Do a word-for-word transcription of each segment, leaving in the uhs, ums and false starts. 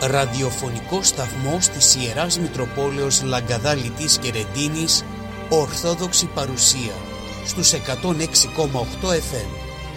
ραδιοφωνικό σταθμός της Ιεράς Μητροπόλεως Λαγκαδάλητης και Ρεντίνης, Ορθόδοξη παρουσία στους εκατόν έξι κόμμα οκτώ εφ εμ.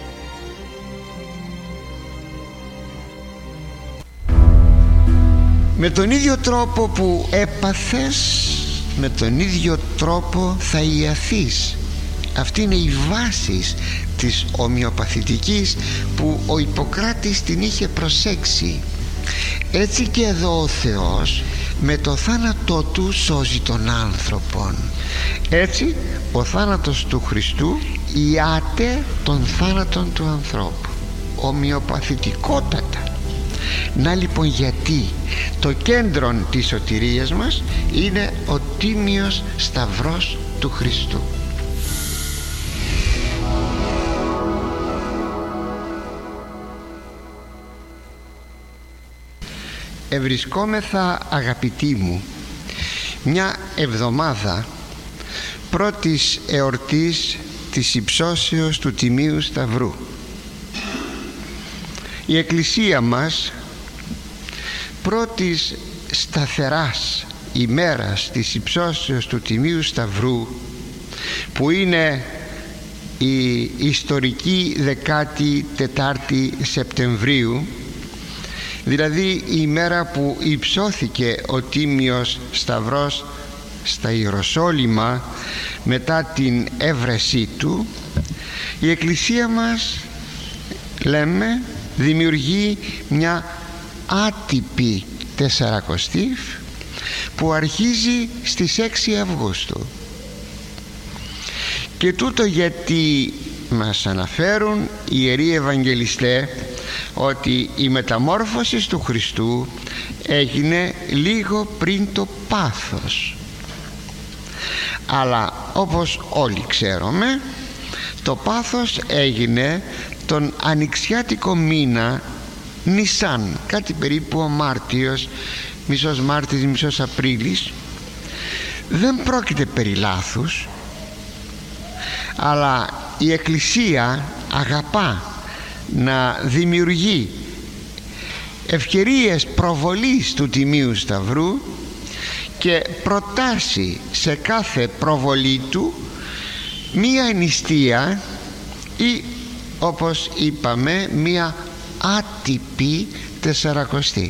Με τον ίδιο τρόπο που έπαθες, με τον ίδιο τρόπο θα ιαθείς. Αυτή είναι η βάση της ομοιοπαθητικής που ο Ιπποκράτης την είχε προσέξει. Έτσι και εδώ ο Θεός με το θάνατό του σώζει τον άνθρωπον. Έτσι ο θάνατος του Χριστού ιάται τον θάνατον του ανθρώπου ομοιοπαθητικότατα. Να λοιπόν γιατί το κέντρο της σωτηρίας μας είναι ο τίμιος σταυρός του Χριστού. Ευρισκόμεθα, αγαπητοί μου, μια εβδομάδα πρώτης εορτής της υψώσεως του Τιμίου Σταυρού. Η Εκκλησία μας πρώτης σταθεράς ημέρας της υψώσεως του Τιμίου Σταυρού, που είναι η ιστορική δεκάτη τετάρτη Σεπτεμβρίου, δηλαδή η ημέρα που υψώθηκε ο Τίμιος Σταυρός στα Ιεροσόλυμα μετά την έβρεσή του, η Εκκλησία μας, λέμε, δημιουργεί μια άτυπη τεσσαρακοστή που αρχίζει στις έξι Αυγούστου. Και τούτο γιατί μας αναφέρουν οι Ιεροί Ευαγγελιστές ότι η μεταμόρφωση του Χριστού έγινε λίγο πριν το πάθος. Αλλά όπως όλοι ξέρουμε, το πάθος έγινε τον ανοιξιάτικο μήνα Νισάν, κάτι περίπου ο Μάρτιος, μισός Μάρτης, μισός Απρίλης. Δεν πρόκειται περί λάθους, αλλά η Εκκλησία αγαπά να δημιουργεί ευκαιρίες προβολής του Τιμίου Σταυρού και προτάσει σε κάθε προβολή του μία νηστεία ή, όπως είπαμε, μία άτυπη τεσσαρακοστή.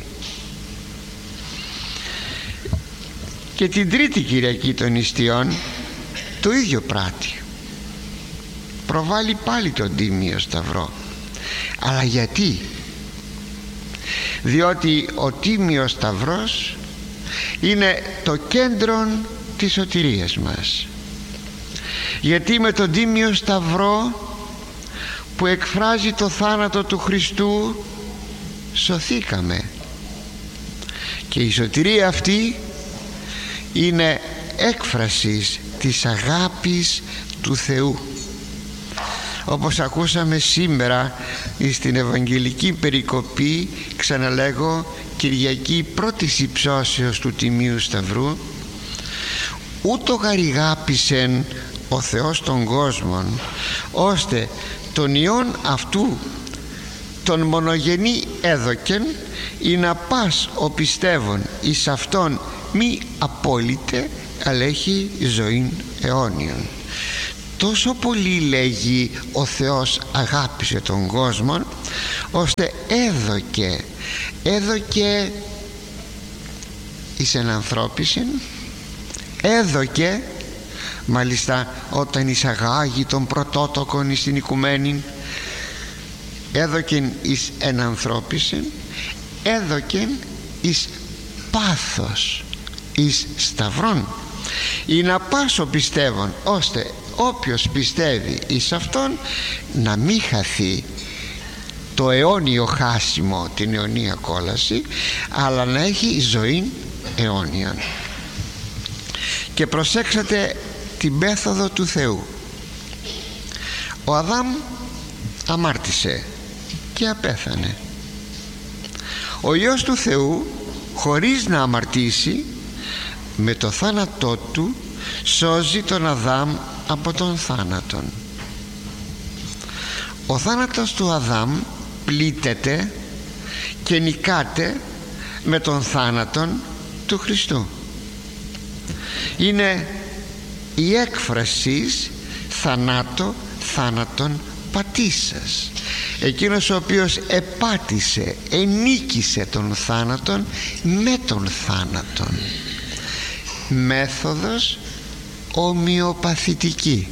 Και την τρίτη Κυριακή των νηστείων το ίδιο πράττει, προβάλλει πάλι τον Τίμιο Σταυρό. Αλλά γιατί? Διότι ο Τίμιος Σταυρός είναι το κέντρο της σωτηρίας μας. Γιατί με τον Τίμιο Σταυρό που εκφράζει το θάνατο του Χριστού σωθήκαμε. Και η σωτηρία αυτή είναι έκφραση της αγάπης του Θεού. Όπως ακούσαμε σήμερα στην Ευαγγελική περικοπή, ξαναλέγω, Κυριακή πρώτης υψώσεως του Τιμίου Σταυρού, ούτω γαρηγάπησεν ο Θεός των κόσμων, ώστε τον Υιόν αυτού τον μονογενή έδωκεν, ή να πας ο πιστεύων εις αυτόν μη απόλυτε, αλλά έχει ζωήν αιώνιον. Τόσο πολύ, λέγει, ο Θεός αγάπησε τον κόσμο, ώστε έδωκε έδωκε εις ενανθρώπισιν, έδωκε μάλιστα όταν εισαγάγει τον πρωτότοκον εις την οικουμένη, έδωκεν εις ενανθρώπισιν, έδωκεν εις πάθος, εις σταυρόν, ή να πάσω πιστεύων, ώστε όποιος πιστεύει εις αυτόν να μην χαθεί το αιώνιο χάσιμο, την αιωνία κόλαση, αλλά να έχει ζωή αιώνιον. Και προσέξατε την μέθοδο του Θεού. Ο Αδάμ αμάρτησε και απέθανε. Ο Υιός του Θεού, χωρίς να αμαρτήσει, με το θάνατό του σώζει τον Αδάμ από τον θάνατον. Ο θάνατος του Αδάμ πλήττεται και νικάται με τον θάνατον του Χριστού. Είναι η έκφραση θανάτο θάνατον πατήσας, εκείνος ο οποίος επάτησε, ενίκησε τον θάνατον με τον θάνατον. Μέθοδος ομοιοπαθητική,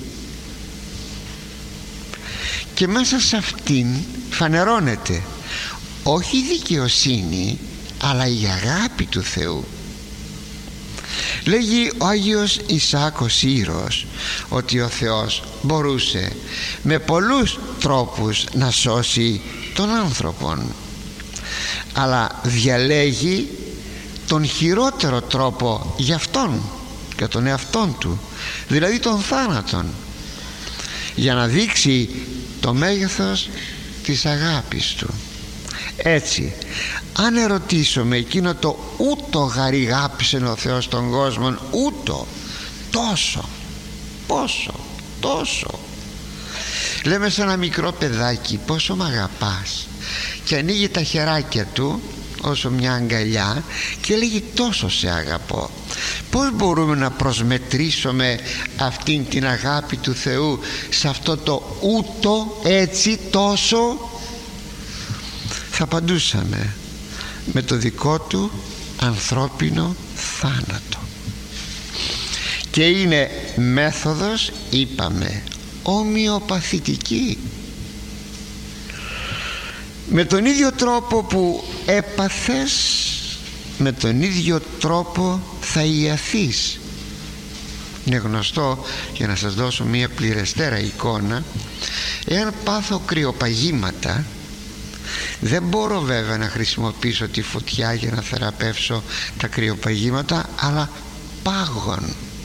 και μέσα σε αυτήν φανερώνεται όχι η δικαιοσύνη αλλά η αγάπη του Θεού. Λέγει ο Άγιος Ισάκος Ήρος ότι ο Θεός μπορούσε με πολλούς τρόπους να σώσει τον άνθρωπον, αλλά διαλέγει τον χειρότερο τρόπο για αυτόν και τον εαυτόν του, δηλαδή τον θάνατον, για να δείξει το μέγεθος της αγάπης του. Έτσι, αν ερωτήσουμε εκείνο το ούτω γαριγάπησε ο Θεός τον κόσμο, ούτω, τόσο, πόσο, τόσο, λέμε σε ένα μικρό παιδάκι πόσο μ' αγαπάς, και ανοίγει τα χεράκια του όσο μια αγκαλιά και λέγει τόσο σε αγαπώ. Πώς μπορούμε να προσμετρήσουμε αυτήν την αγάπη του Θεού σε αυτό το ούτω, έτσι, τόσο? Θα απαντούσαμε με το δικό του ανθρώπινο θάνατο. Και είναι μέθοδος, είπαμε, ομοιοπαθητική. Με τον ίδιο τρόπο που έπαθες, με τον ίδιο τρόπο θα ιαθείς. Είναι γνωστό, για να σας δώσω μία πληρεστέρα εικόνα, εάν πάθω κρυοπαγήματα, δεν μπορώ βέβαια να χρησιμοποιήσω τη φωτιά για να θεραπεύσω τα κρυοπαγήματα, αλλά πάγων.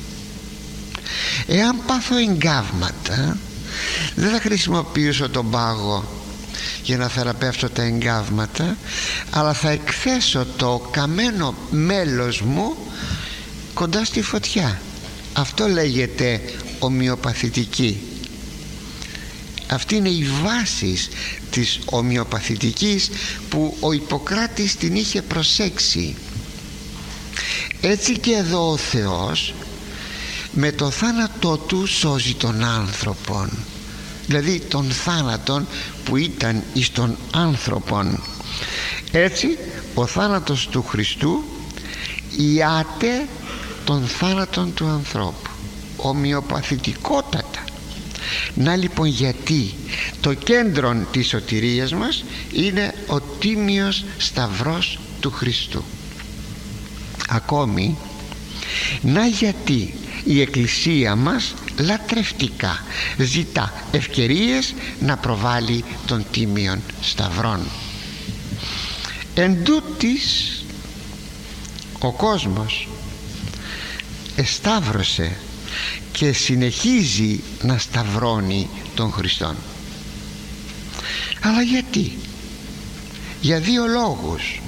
Εάν πάθω εγκάβματα, δεν θα χρησιμοποιήσω τον πάγο για να θεραπεύσω τα εγκάβματα, αλλά θα εκθέσω το καμένο μέλος μου κοντά στη φωτιά. Αυτό λέγεται ομοιοπαθητική. Αυτή είναι η βάση της ομοιοπαθητικής που ο Ιπποκράτης την είχε προσέξει. Έτσι και εδώ ο Θεός με το θάνατό του σώζει τον άνθρωπον, δηλαδή τον θάνατον που ήταν εις τον άνθρωπον. Έτσι ο θάνατος του Χριστού ιάται τον θάνατον του ανθρώπου ομοιοπαθητικότατα. Να λοιπόν, γιατί το κέντρο της σωτηρίας μας είναι ο τίμιος σταυρός του Χριστού. Ακόμη, να γιατί η Εκκλησία μας λατρευτικά ζητά ευκαιρίες να προβάλλει τον τίμιον σταυρόν. Εν τούτης, ο κόσμος εσταύρωσε και συνεχίζει να σταυρώνει τον Χριστόν. Αλλά γιατί? Για δύο λόγους.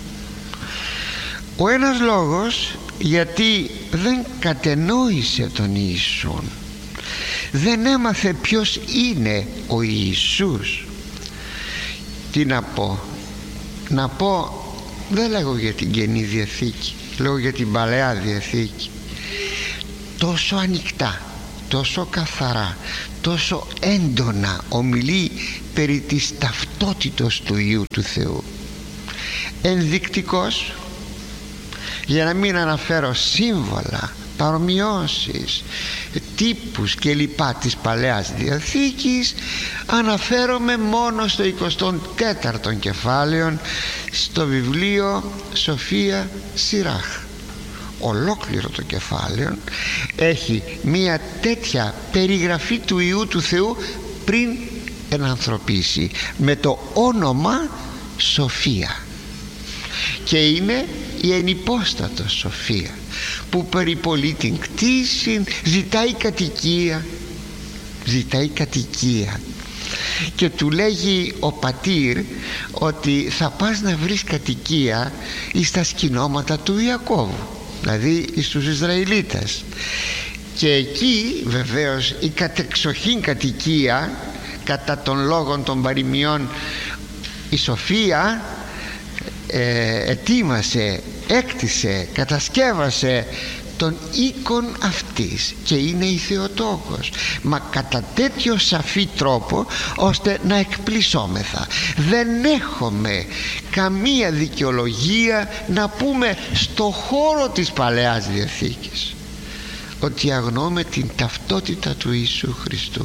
Ο ένας λόγος, γιατί δεν κατενόησε τον Ιησούν, δεν έμαθε ποιος είναι ο Ιησούς. Τι να πω? Να πω, δεν λέγω για την Καινή Διαθήκη, λέγω για την Παλαιά Διαθήκη. Τόσο ανοιχτά, τόσο καθαρά, τόσο έντονα ομιλεί περί της ταυτότητος του Υιού του Θεού. Ενδεικτικός, για να μην αναφέρω σύμβολα, παρομοιώσεις, τύπους και λοιπά της Παλαιάς Διαθήκης, αναφέρομαι μόνο στο εικοστό τέταρτο κεφάλαιο στο βιβλίο Σοφία Σιράχ. Ολόκληρο το κεφάλαιο έχει μία τέτοια περιγραφή του Υιού του Θεού πριν ενανθρωπίσει, με το όνομα Σοφία, και είναι η ενυπόστατος Σοφία που περιπολεί την κτήση, ζητάει κατοικία, ζητάει κατοικία και του λέγει ο πατήρ ότι θα πας να βρεις κατοικία εις τα σκηνώματα του Ιακώβου, δηλαδή στους Ισραηλίτες, και εκεί βεβαίως η κατεξοχήν κατοικία κατά των λόγων των παροιμιών, η Σοφία ε, ετοίμασε, έκτισε, κατασκεύασε τον οίκον αυτής και είναι η Θεοτόκος, μα κατά τέτοιο σαφή τρόπο ώστε να εκπλησόμεθα. Δεν έχουμε καμία δικαιολογία να πούμε στο χώρο της Παλαιάς Διαθήκης ότι αγνοούμε την ταυτότητα του Ιησού Χριστού.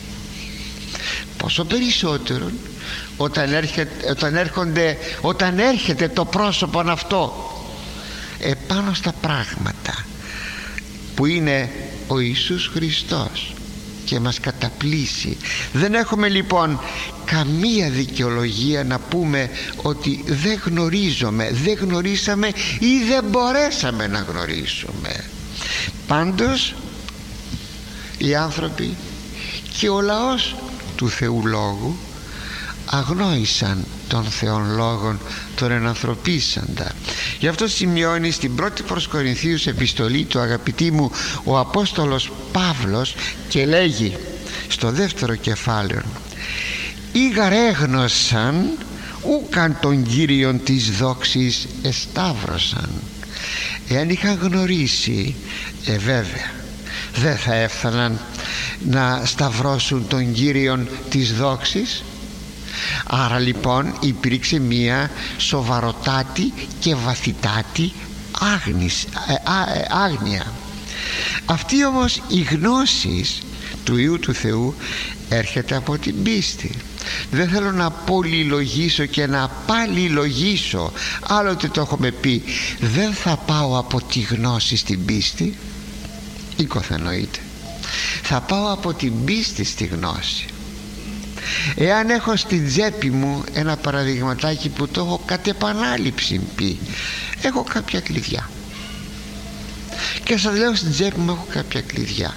Πόσο περισσότερο όταν έρχεται, όταν έρχονται, όταν έρχεται το πρόσωπο αυτό επάνω στα πράγματα που είναι ο Ιησούς Χριστός και μας καταπλήσει. Δεν έχουμε λοιπόν καμία δικαιολογία να πούμε ότι δεν γνωρίζουμε, δεν γνωρίσαμε ή δεν μπορέσαμε να γνωρίσουμε. Πάντως οι άνθρωποι και ο λαός του Θεού Λόγου αγνόησαν των Θεών Λόγων τον ενανθρωπίσαντα. Γι' αυτό σημειώνει στην πρώτη προς Κορινθίους επιστολή του, αγαπητοί μου, ο Απόστολος Παύλος και λέγει στο δεύτερο κεφάλαιο: «Ήγαρ έγνωσαν ούκαν τον Κύριον της δόξης εσταύρωσαν». Εάν είχαν γνωρίσει, ε βέβαια δεν θα έφταναν να σταυρώσουν τον Κύριον της δόξης. Άρα λοιπόν υπήρξε μία σοβαροτάτη και βαθυτάτη άγνης, ε, α, ε, άγνοια. Αυτή όμως η γνώση του Υιού του Θεού έρχεται από την πίστη. Δεν θέλω να πολυλογήσω και να παλιλογήσω, άλλοτε το έχουμε πει. Δεν θα πάω από τη γνώση στην πίστη, οικοθενοείται. Θα πάω από την πίστη στη γνώση. Εάν έχω στην τσέπη μου ένα παραδειγματάκι που το έχω κατ' επανάληψη πει, έχω κάποια κλειδιά και σας λέω στην τσέπη μου έχω κάποια κλειδιά,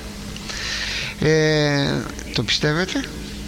ε, το πιστεύετε?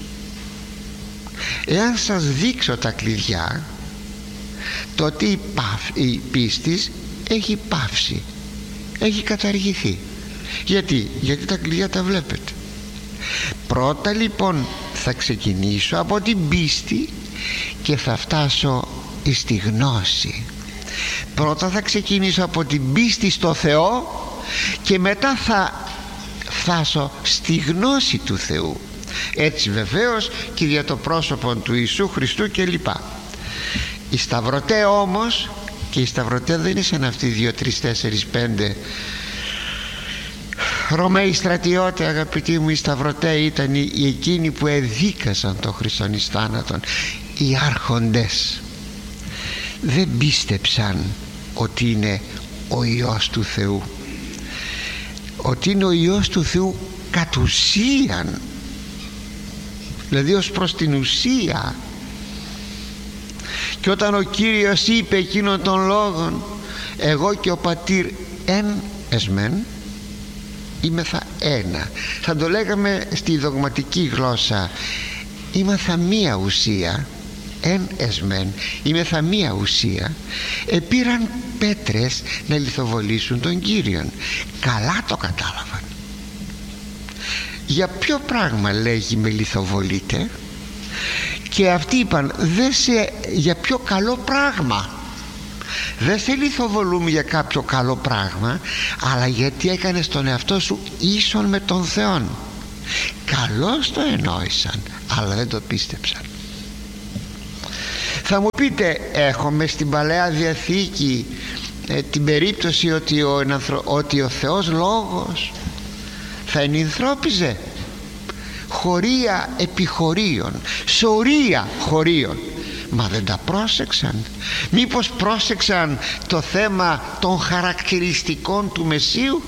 Εάν σας δείξω τα κλειδιά, τότε η, παύ, η πίστης έχει πάυσει, έχει καταργηθεί. Γιατί? Γιατί τα κλειδιά τα βλέπετε. Πρώτα λοιπόν θα ξεκινήσω από την πίστη και θα φτάσω στη γνώση. Πρώτα θα ξεκινήσω από την πίστη στο Θεό και μετά θα φτάσω στη γνώση του Θεού. Έτσι βεβαίως και για το πρόσωπο του Ιησού Χριστού κλπ. Οι σταυρωτέ όμως, και οι σταυρωτέ δεν ήσαν αυτοί δύο, τρεις, τέσσερις, πέντε Ρωμαίοι στρατιώτε, αγαπητοί μου. Οι σταυρωτέ ήταν οι εκείνοι που εδίκασαν τον Χριστόν εις θάνατον. Οι άρχοντες δεν πίστεψαν ότι είναι ο Υιός του Θεού, ότι είναι ο Υιός του Θεού κατ' ουσίαν, δηλαδή ως προς την ουσία. Και όταν ο Κύριος είπε εκείνον των λόγων, εγώ και ο Πατήρ εν εσμεν, είμεθα ένα, θα το λέγαμε στη δογματική γλώσσα, είμεθα μία ουσία, εν εσμεν, είμεθα μία ουσία. Επήραν πέτρες να λιθοβολήσουν τον Κύριον. Καλά το κατάλαβαν. Για ποιο πράγμα λέγει με λιθοβολείτε? Και αυτοί είπαν, δεν σε, για ποιο καλό πράγμα. Δεν σε λιθοβολούμε για κάποιο καλό πράγμα, αλλά γιατί έκανες τον εαυτό σου ίσον με τον Θεόν. Καλώς το εννοήσαν, αλλά δεν το πίστεψαν. Θα μου πείτε, έχουμε στην Παλαιά Διαθήκη ε, την περίπτωση ότι ο, ότι ο Θεός Λόγος θα ενυνθρώπιζε? Χωρία επιχωρίων, σωρία χωρίων. Μα δεν τα πρόσεξαν? Μήπως πρόσεξαν το θέμα των χαρακτηριστικών του Μεσσίου?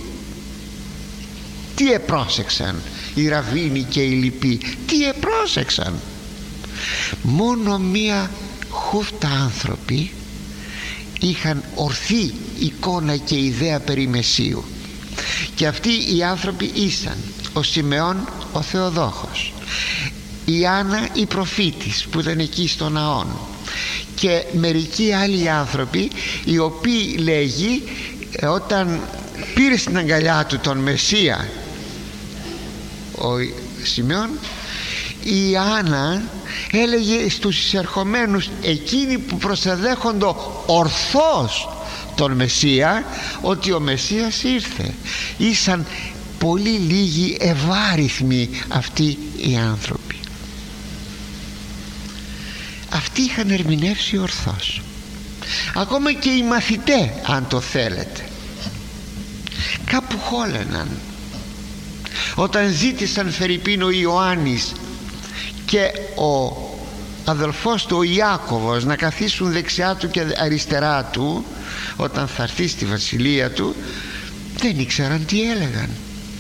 Τι επρόσεξαν οι ραβίνοι και οι λοιποί? Τι επρόσεξαν? Μόνο μία χούφτα άνθρωποι είχαν ορθή εικόνα και ιδέα περί Μεσσίου, και αυτοί οι άνθρωποι ήσαν ο Σιμεών ο Θεοδόχος, η Άννα η προφήτης που ήταν εκεί στο ναόν, και μερικοί άλλοι άνθρωποι οι οποίοι, λέγει, όταν πήρε στην αγκαλιά του τον Μεσσία ο Σιμεών, η Άννα έλεγε στους εισερχομένους, εκείνοι που προσεδέχονται ορθώς τον Μεσσία, ότι ο Μεσσίας ήρθε. Ήσαν πολύ λίγοι, ευάριθμοι αυτοί οι άνθρωποι. Αυτοί είχαν ερμηνεύσει ορθώς. Ακόμα και οι μαθητές, αν το θέλετε, κάπου χόλαιναν όταν ζήτησαν φερειπίν ο Ιωάννης και ο αδελφός του ο Ιάκωβος να καθίσουν δεξιά του και αριστερά του όταν θα έρθει στη βασιλεία του. Δεν ήξεραν τι έλεγαν.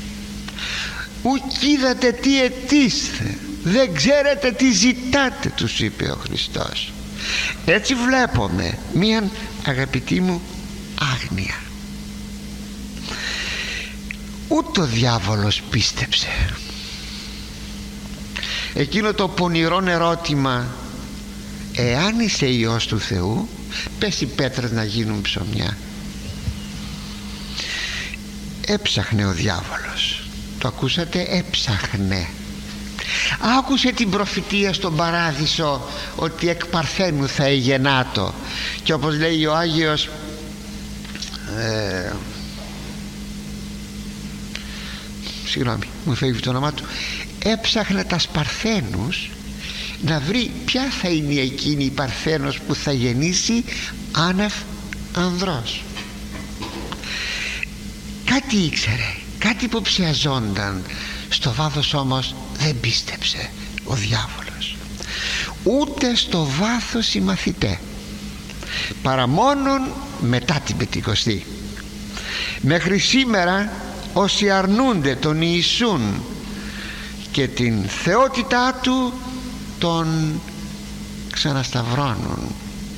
Ουκ είδατε τι αιτήστε, δεν ξέρετε τι ζητάτε, τους είπε ο Χριστός. Έτσι βλέπουμε μίαν, αγαπητοί μου, άγνοια. Ούτε ο διάβολος πίστεψε. Εκείνο το πονηρό ερώτημα, εάν είσαι Υιός του Θεού, πες οι πέτρες να γίνουν ψωμιά. Έψαχνε ο διάβολος. Το ακούσατε, έψαχνε. Άκουσε την προφητεία στον παράδεισο ότι εκ παρθένου θα εγεννάτο, και όπως λέει ο Άγιος ε, συγγνώμη μου φεύγει το όνομά του, έψαχνε τα Παρθένους να βρει ποια θα είναι εκείνη η Παρθένος που θα γεννήσει άνευ ανδρός. Κάτι ήξερε, κάτι που ψιαζόνταν. Στο βάθος όμως δεν πίστεψε ο διάβολος, ούτε στο βάθος οι μαθητές, παρά μόνον μετά την Πεντηκοστή. Μέχρι σήμερα όσοι αρνούνται τον Ιησούν και την θεότητά του, τον ξανασταυρώνουν.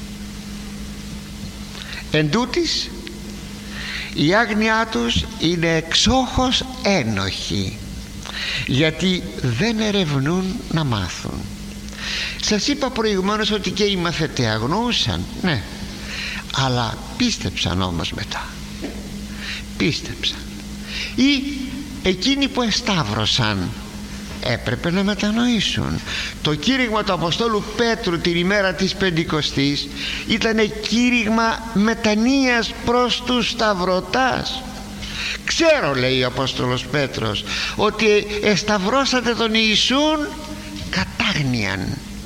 Εν τούτοις, η άγνοιά τους είναι εξόχως ένοχη, γιατί δεν ερευνούν να μάθουν. Σας είπα προηγουμένως ότι και οι μαθητές αγνοούσαν, ναι, αλλά πίστεψαν όμως μετά. Πίστεψαν. Ή εκείνοι που εσταύρωσαν έπρεπε να μετανοήσουν. Το κήρυγμα του Αποστόλου Πέτρου την ημέρα της Πεντηκοστής ήταν κήρυγμα μετανοίας προς τους σταυρωτάς. Ξέρω, λέει ο Απόστολος Πέτρος, ότι εσταυρώσατε τον Ιησούν κατάγνιαν,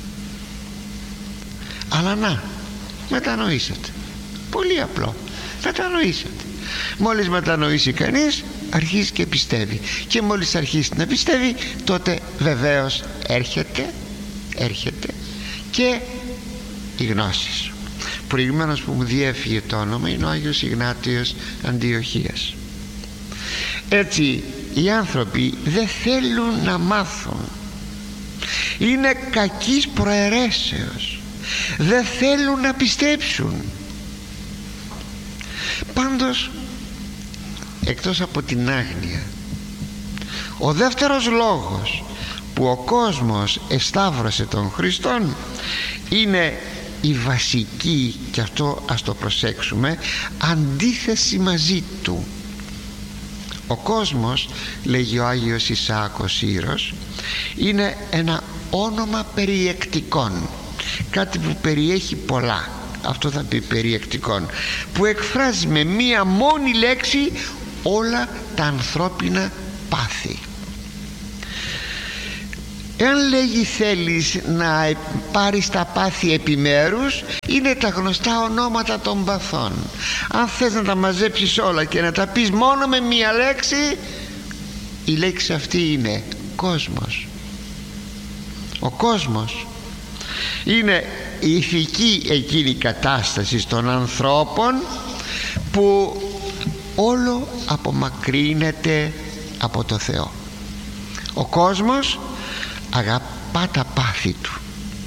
αλλά να, μετανοήσατε. Πολύ απλό, μετανοήσατε. Μόλις μετανοήσει κανείς, αρχίζει και πιστεύει, και μόλις αρχίσει να πιστεύει, τότε βεβαίως έρχεται έρχεται και η γνώση σου. Προηγουμένως που μου διέφυγε το όνομα είναι ο Άγιος Ιγνάτιος Αντιοχίας. Έτσι οι άνθρωποι δεν θέλουν να μάθουν, είναι κακής προαιρέσεως, δεν θέλουν να πιστέψουν. Πάντως, εκτός από την άγνοια, ο δεύτερος λόγος που ο κόσμος εσταύρωσε τον Χριστόν είναι η βασική, και αυτό ας το προσέξουμε, αντίθεση μαζί του. Ο κόσμος, λέγει ο Άγιος Ισαάκος Ήρος, είναι ένα όνομα περιεκτικών, κάτι που περιέχει πολλά. Αυτό θα πει περιεκτικών, που εκφράζει με μία μόνη λέξη όλα τα ανθρώπινα πάθη. Εάν λέγει θέλεις να πάρεις τα πάθη επιμέρους, είναι τα γνωστά ονόματα των παθών. Αν θες να τα μαζέψεις όλα και να τα πεις μόνο με μία λέξη, η λέξη αυτή είναι κόσμος. Ο κόσμος είναι η ηθική εκείνη κατάσταση των ανθρώπων που όλο απομακρύνεται από το Θεό. Ο κόσμος αγαπά τα πάθη του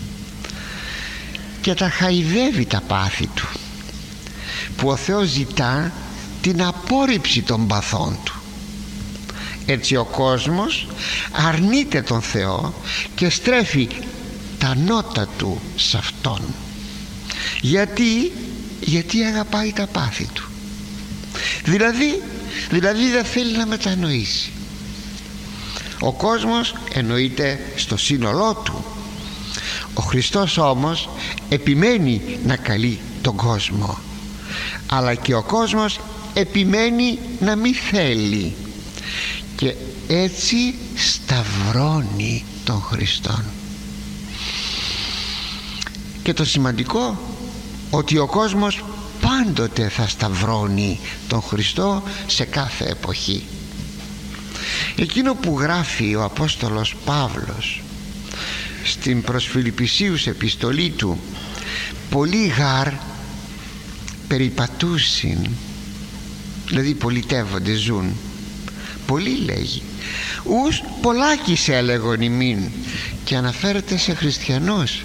και τα χαϊδεύει τα πάθη του, που ο Θεός ζητά την απόρριψη των παθών του. Έτσι ο κόσμος αρνείται τον Θεό και στρέφει τα νότα του σε Αυτόν. Γιατί, γιατί αγαπάει τα πάθη του. Δηλαδή, δηλαδή δεν θέλει να μετανοήσει. Ο κόσμος εννοείται στο σύνολό του. Ο Χριστός όμως επιμένει να καλεί τον κόσμο, αλλά και ο κόσμος επιμένει να μην θέλει, και έτσι σταυρώνει τον Χριστόν. Και το σημαντικό, ότι ο κόσμος πάντοτε θα σταυρώνει τον Χριστό σε κάθε εποχή. Εκείνο που γράφει ο Απόστολος Παύλος στην προς Φιλιππισίους επιστολή του, πολύ γάρ περιπατούσιν, δηλαδή πολιτεύονται, ζουν, πολύ λέγει, ους πολλάκις έλεγον ημίν, και αναφέρεται σε χριστιανούς.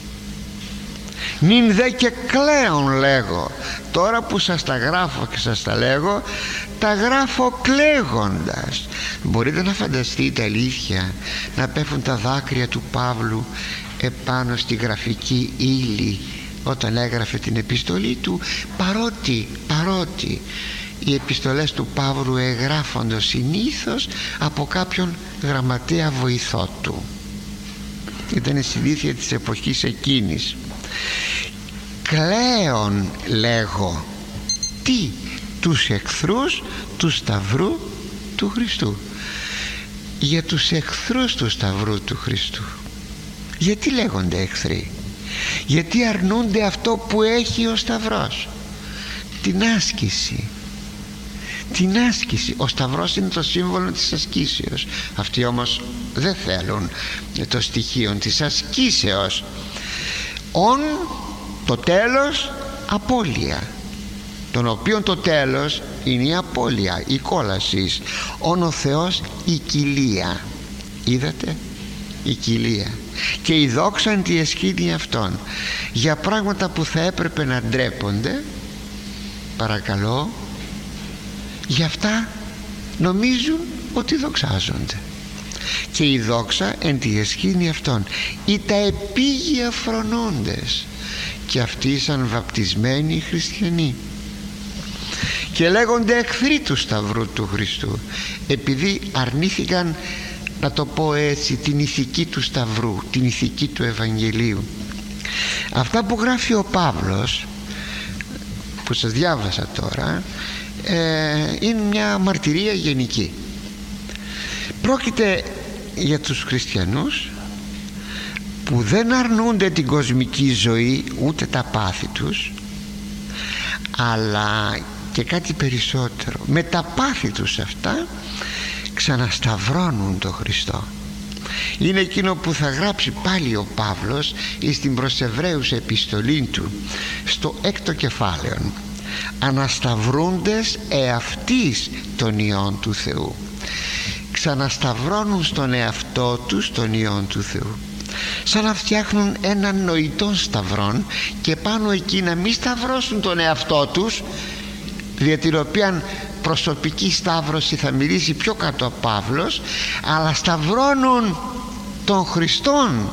Νυν δε και κλαίον λέγω. Τώρα που σας τα γράφω και σας τα λέγω, τα γράφω κλαίγοντας. Μπορείτε να φανταστείτε, αλήθεια, να πέφτουν τα δάκρυα του Παύλου επάνω στη γραφική ύλη όταν έγραφε την επιστολή του, παρότι, παρότι οι επιστολές του Παύλου εγγράφονται συνήθως από κάποιον γραμματέα βοηθό του. Ήταν η συνήθεια της εποχής εκείνης. Κλαίον λέγω, τι, τους εχθρούς του σταυρού του Χριστού. Για τους εχθρούς του σταυρού του Χριστού. Γιατί λέγονται εχθροί? Γιατί αρνούνται αυτό που έχει ο σταυρός, την άσκηση. Την άσκηση. Ο σταυρός είναι το σύμβολο της ασκήσεως. Αυτοί όμως δεν θέλουν το στοιχείο της ασκήσεως. Ον το τέλος απώλεια, τον οποίον το τέλος είναι η απώλεια, η κόλαση. Ον ο Θεός η κοιλία. Είδατε, η κοιλία. Και η δόξα εν τη εσχήνη αυτών. Για πράγματα που θα έπρεπε να ντρέπονται, παρακαλώ, γι' αυτά νομίζουν ότι δοξάζονται. Και η δόξα εν τη εσχήνη αυτών, ή τα επίγεια φρονώντες, και αυτοί ήσαν βαπτισμένοι χριστιανοί, και λέγονται εχθροί του σταυρού του Χριστού, επειδή αρνήθηκαν, να το πω έτσι, την ηθική του σταυρού, την ηθική του Ευαγγελίου. Αυτά που γράφει ο Παύλος, που σας διάβασα τώρα, ε, είναι μια μαρτυρία γενική. Πρόκειται για τους χριστιανούς που δεν αρνούνται την κοσμική ζωή, ούτε τα πάθη τους, αλλά και κάτι περισσότερο, με τα πάθη τους αυτά ξανασταυρώνουν τον Χριστό. Είναι εκείνο που θα γράψει πάλι ο Παύλος στην προς Εβραίους επιστολή του, στο έκτο κεφάλαιο, ανασταυρούντες εαυτής των ιών του Θεού. Ξανασταυρώνουν στον εαυτό τους των ιών του Θεού, σαν να φτιάχνουν έναν νοητόν σταυρόν, και πάνω εκεί να μην σταυρώσουν τον εαυτό τους, για την οποία προσωπική σταύρωση θα μιλήσει πιο κάτω ο Παύλος, αλλά σταυρώνουν τον Χριστόν.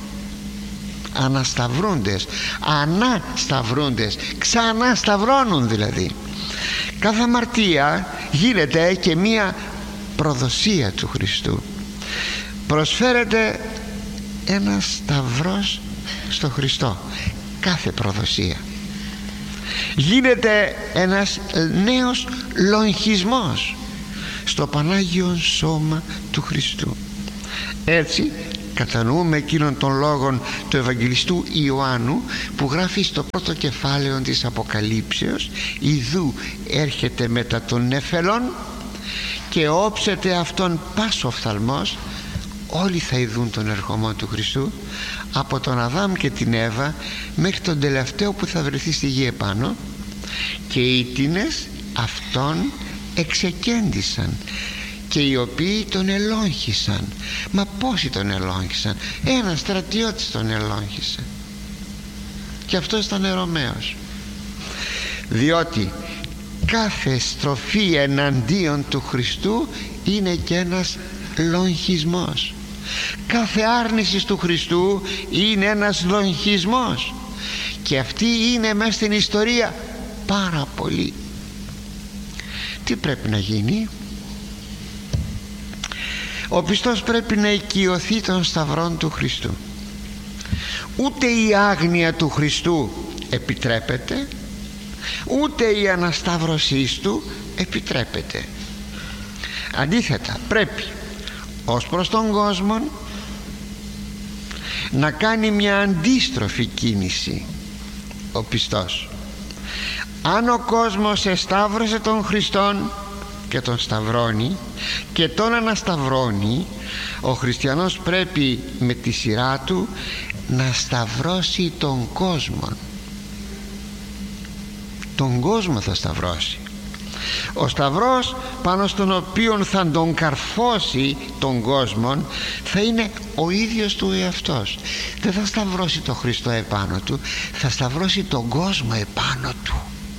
Ανασταυρούντες, ανασταυρούντες, ξανασταυρώνουν δηλαδή. Κάθε αμαρτία γίνεται και μία προδοσία του Χριστού. Προσφέρεται ένας σταυρός στο Χριστό, κάθε προδοσία. Γίνεται ένας νέος λογισμός στο Πανάγιον Σώμα του Χριστού. Έτσι κατανοούμε εκείνον των λόγων του Ευαγγελιστού Ιωάννου, που γράφει στο πρώτο κεφάλαιο της Αποκαλύψεως, «Ιδού έρχεται μετά των νεφελών και όψεται αυτόν πας οφθαλμός». Όλοι θα ειδούν τον ερχομό του Χριστού, από τον Αδάμ και την Εύα μέχρι τον τελευταίο που θα βρεθεί στη γη επάνω, και οι ήτινες αυτόν εξεκέντησαν, και οι οποίοι τον ελόγχησαν. Μα πόσοι τον ελόγχησαν? Ένας στρατιώτης τον ελόγχησε, και αυτός ήταν Ρωμαίος. Διότι κάθε στροφή εναντίον του Χριστού είναι και ένας λογισμός. Κάθε άρνηση του Χριστού είναι ένας λογισμός, και αυτή είναι μέσα στην ιστορία πάρα πολύ. Τι πρέπει να γίνει? Ο πιστός πρέπει να οικειωθεί των σταυρών του Χριστού. Ούτε η άγνοια του Χριστού επιτρέπεται, ούτε η ανασταύρωσή του επιτρέπεται. Αντίθετα, πρέπει ως προς τον κόσμο να κάνει μια αντίστροφη κίνηση ο πιστός. Αν ο κόσμος εσταύρωσε τον Χριστόν και τον σταυρώνει και τον ανασταυρώνει, ο χριστιανός πρέπει με τη σειρά του να σταυρώσει τον κόσμο. Τον κόσμο θα σταυρώσει. Ο σταυρός πάνω στον οποίο θα τον καρφώσει τον κόσμο θα είναι ο ίδιος του εαυτός. Δεν θα σταυρώσει τον Χριστό επάνω του, θα σταυρώσει τον κόσμο επάνω του.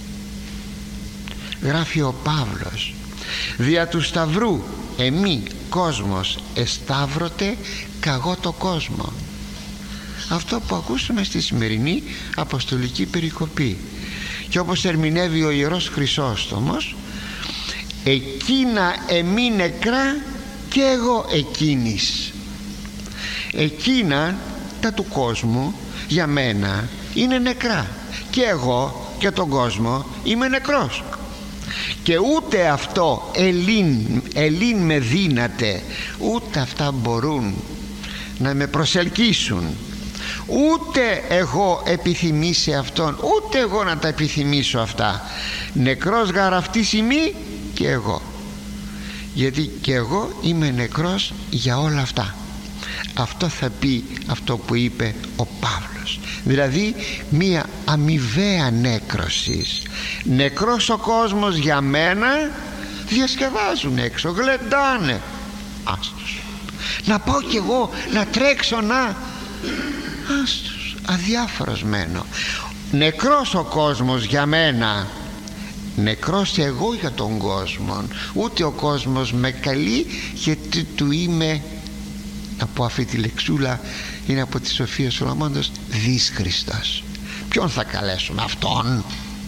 Γράφει ο Παύλος: δια του σταυρού εμεί κόσμος εσταύρωτε καγώ το κόσμο. Αυτό που ακούσαμε στη σημερινή αποστολική περικοπή. Και όπως ερμηνεύει ο Ιερός Χρυσόστομος, εκείνα εμεί νεκρά και εγώ εκείνης. Εκείνα τα του κόσμου για μένα είναι νεκρά και εγώ και τον κόσμο είμαι νεκρός. Και ούτε αυτό ελίν, ελίν με δύναται, ούτε αυτά μπορούν να με προσελκύσουν, ούτε εγώ επιθυμήσει αυτόν, ούτε εγώ να τα επιθυμήσω αυτά. Νεκρός γαρ αυτή σημεί και εγώ, γιατί και εγώ είμαι νεκρός για όλα αυτά. Αυτό θα πει αυτό που είπε ο Παύλος, δηλαδή μία αμοιβαία νέκρωση. Νεκρός ο κόσμος για μένα, διασκεδάζουν έξω, γλεντάνε, άστος. Να πάω κι εγώ να τρέξω, να άστος, αδιάφορος μένω. Νεκρός ο κόσμος για μένα, νεκρός εγώ για τον κόσμο. Ούτε ο κόσμος με καλεί, γιατί του είμαι, από αυτή τη λεξούλα είναι από τη Σοφία Σολομώντος, δις Χριστός. Ποιον θα καλέσουμε? Αυτόν.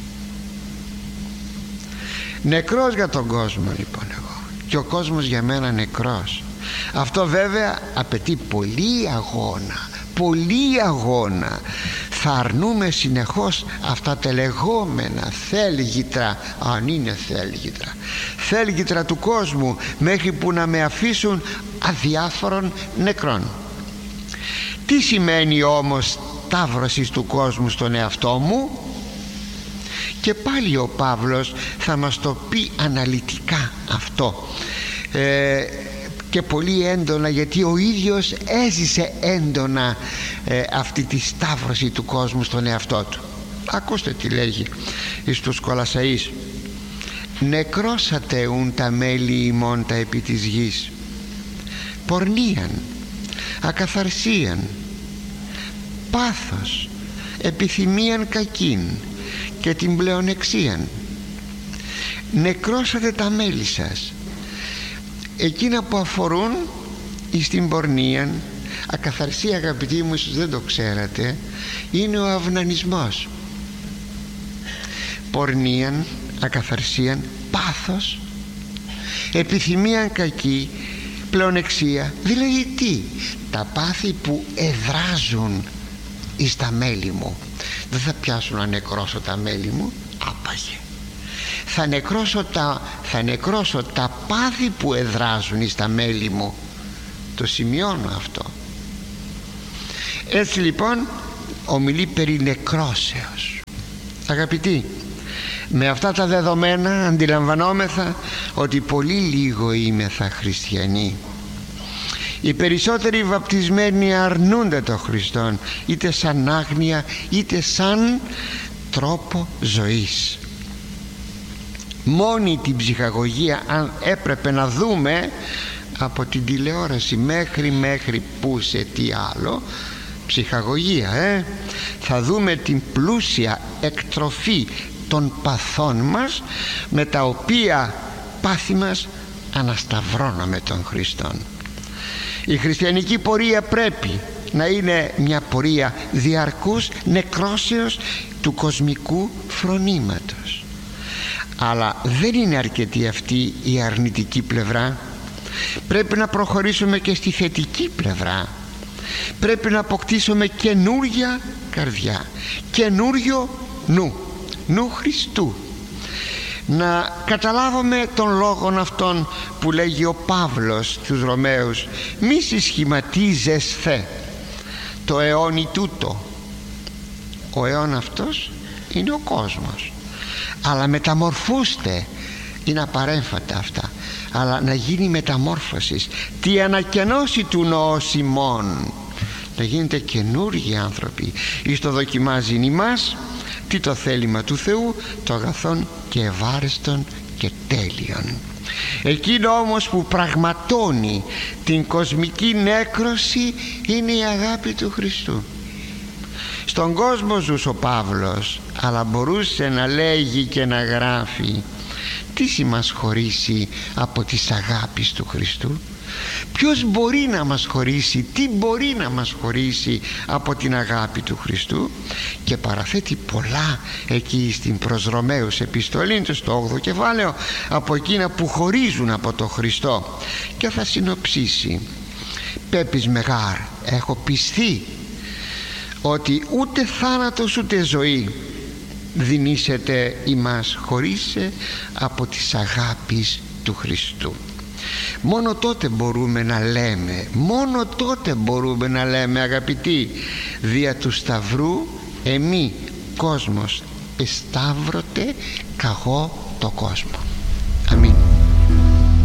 Νεκρός για τον κόσμο λοιπόν εγώ, και ο κόσμος για μένα νεκρός. Αυτό βέβαια απαιτεί πολύ αγώνα, πολύ αγώνα. Θα αρνούμε συνεχώς αυτά τα λεγόμενα θέλγητρα, αν είναι θέλγητρα, θέλγητρα του κόσμου, μέχρι που να με αφήσουν αδιάφορων νεκρών. Τι σημαίνει όμως σταύρωση του κόσμου στον εαυτό μου? Και πάλι ο Παύλος θα μας το πει αναλυτικά αυτό, ε, και πολύ έντονα, γιατί ο ίδιος έζησε έντονα ε, αυτή τη σταύρωση του κόσμου στον εαυτό του. Ακούστε τι λέγει εις τους Κολασσαείς: νεκρώσατε ουν τα μέλη ημών τα επί της γης, πορνίαν, ακαθαρσίαν, πάθος, επιθυμίαν κακήν και την πλεονεξίαν. Νεκρώσατε τα μέλη σας, εκείνα που αφορούν εις την πορνία. Ακαθαρσία, αγαπητοί μου, ίσως δεν το ξέρατε, είναι ο αυνανισμός. Πορνίαν, ακαθαρσίαν, πάθος, επιθυμίαν κακή, πλεονεξία. Δηλαδή τι? Τα πάθη που εδράζουν εις τα μέλη μου. Δεν θα πιάσουν να νεκρώσω τα μέλη μου, άπαγε. Θα νεκρώσω τα, θα νεκρώσω τα πάθη που εδράζουν εις τα μέλη μου. Το σημειώνω αυτό. Έτσι λοιπόν ομιλεί περί νεκρώσεως. Αγαπητοί, με αυτά τα δεδομένα αντιλαμβανόμεθα ότι πολύ λίγο είμεθα χριστιανοί. Οι περισσότεροι βαπτισμένοι αρνούνται τον Χριστόν, είτε σαν άγνοια είτε σαν τρόπο ζωής. Μόνη την ψυχαγωγία, αν έπρεπε να δούμε από την τηλεόραση μέχρι μέχρι που σε τι άλλο, ψυχαγωγία, ε? θα δούμε την πλούσια εκτροφή των παθών μας, με τα οποία πάθη μας ανασταυρώναμε τον Χριστόν. Η χριστιανική πορεία πρέπει να είναι μια πορεία διαρκούς νεκρώσεως του κοσμικού φρονήματος. Αλλά δεν είναι αρκετή αυτή η αρνητική πλευρά. Πρέπει να προχωρήσουμε και στη θετική πλευρά. Πρέπει να αποκτήσουμε καινούρια καρδιά, καινούριο νου, νου Χριστού. Να καταλάβουμε τον λόγον αυτόν που λέγει ο Παύλος στους Ρωμαίους: μη συσχηματίζεσθε το αιώνι τούτο. Ο αιών αυτός είναι ο κόσμος, αλλά μεταμορφούστε, είναι απαρέμφατα αυτά, αλλά να γίνει μεταμόρφωση, τι ανακαινώσει του νοός ημών, να γίνετε καινούργιοι άνθρωποι. Εις το δοκιμάζει ημάς τι το θέλημα του Θεού, το αγαθόν και ευάρεστον και τέλειον. Εκείνο όμως που πραγματώνει την κοσμική νέκρωση είναι η αγάπη του Χριστού. Στον κόσμο ζούσε ο Παύλος, αλλά μπορούσε να λέγει και να γράφει: τι μας χωρίσει από τις αγάπης του Χριστού? Ποιος μπορεί να μας χωρίσει, τι μπορεί να μας χωρίσει από την αγάπη του Χριστού? Και παραθέτει πολλά εκεί στην προς Ρωμαίους επιστολή, στο όγδοο κεφάλαιο, από εκείνα που χωρίζουν από τον Χριστό, και θα συνοψίσει: πέπεις μεγάρ, έχω πιστεί ότι ούτε θάνατος ούτε ζωή δυνήσεται ημάς χωρίσε από τις αγάπης του Χριστού. Μόνο τότε μπορούμε να λέμε, μόνο τότε μπορούμε να λέμε, αγαπητοί, δια του Σταυρού εμεί κόσμος εσταύρωτε καγώ το κόσμο.